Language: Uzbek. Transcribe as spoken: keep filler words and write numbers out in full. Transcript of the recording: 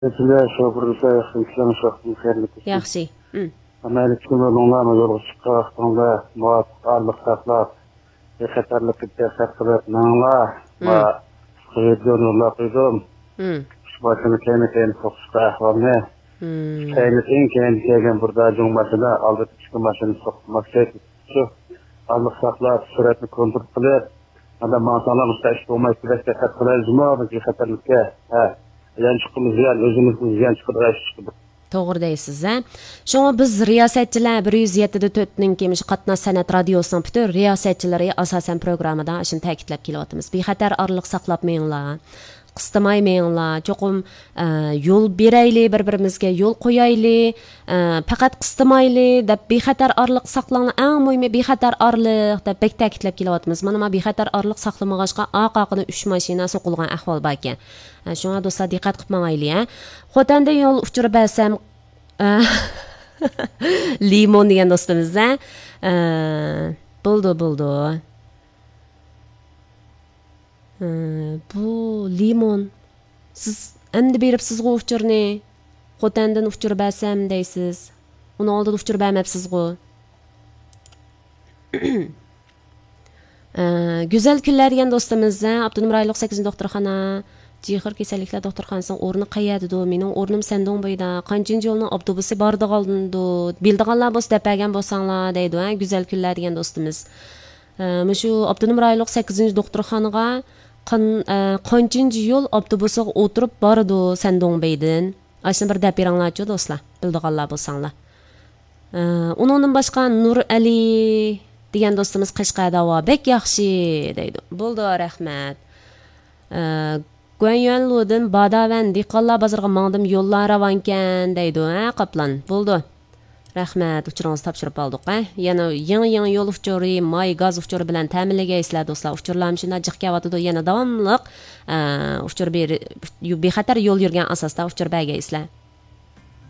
Sizler şoförlükte yaklaşılan şoförlük xeyirlik. Yaxshi. Amaylik kimlarning yo'lga chiqqanda muvaffaq arliq saqlab, xatarlik tasaqqirat nanglar va xeyirjonlar qo'ydim. Başını kendi kendi sokuşta ahvalne. Kendi en kendi kelgen burada cumhurbaşıda aldı çıkın başını sokmak şu arliq saqlab süratni kontrol qilib, adam masallar müstəşkil olmayı sürekli xatarlar zuma bizi xatarlikka ha. Yani çıkımız ziyan, özümüzün ziyan çıkıp çıkıp. To'g'ri deysiz, ha. Shunga biz riyosatchilar bir yuz yetti nuqta to'rt ning kemish qatnash san'at radiosining butun riyosatchilari asosan programmada shuni ta'kidlab kelyapmiz. Bexatar orliq saqlab menglar, qistamay-menglar, cho'qim yo'l berayli, bir-birimizga yo'l qo'yayli, faqat qistamayli deb bexatar orliq saqlanglar, eng muhimi bexatar orliq deb bek ta'kidlab kelyapmiz. Mana men bexatar orliq saqlamag'achqa oq-oqini uch mashina so'qilgan ahvol bor ekan. Shunga do'stlar diqqat qilib mangayli, ha. Xotanda yo'l uchirib bersam limon degan do'stimiz, ha. Bo'ldi, bo'ldi. Bu limon. Siz endi beribsiz-ku uchurni. Xotandan uchirib bersam deysiz. Uni oldin uchirib bermabsiz-ku. Güzel kunlar degan do'stimiz, ha. Abdunum rayonlik sakkizinchi doktorxona Cihir kasalliklar doktorxonasining o'rni qayerda? Mening o'rnim Sandong bo'yida. Qanchinchi yo'lning avtobusi bordi qoldi. Bildiganlar bo'lsa dapagan bo'lsanglar deydi, ha. Güzel kunlar degan do'stimiz. Mana shu Abdunum rayonlik sakkizinchi doktorxonaga qanchinchi yo'l avtobusiga o'tirib bordi Sandong bo'yidan. Ashni bir deb beringlarchi do'stlar. Bildiganlar bo'lsanglar. Uningdan boshqa Nur Ali degan do'stimiz Qashqarda va bek yaxshi deydi. Bo'ldi, rahmat. Guanyuanludan Badavan diqqonlar bozoriga mangdim, yo'llar ravankan deydi, ha, qaplan. Bo'ldi. Rahmat, uchuringizni topshirib oldik, ha. Yana yangi-yangi yo'l uchuri, may gaz uchuri bilan ta'minlagaysizlar do'stlar. Uchurlarni shunday jiq kelyapti, yana davomliq uchur bexatar yo'l yurgan asosda uchur bergaysizlar.